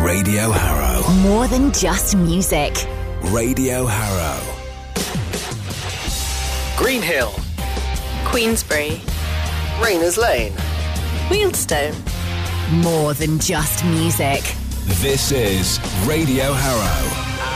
Radio Harrow. More than just music. Radio Harrow. Greenhill. Queensbury. Rayners Lane. Wealdstone. More than just music. This is Radio Harrow.